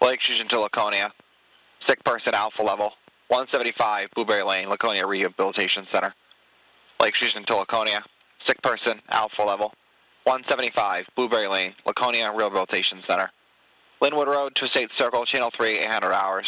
Lake Fusion to Laconia. Sick person, alpha level. 175, Blueberry Lane, Laconia Rehabilitation Center. Lake Fusion to Laconia. Sick person, alpha level. 175, Blueberry Lane, Laconia Rehabilitation Center. Linwood Road to State Circle, Channel 3, 800 hours.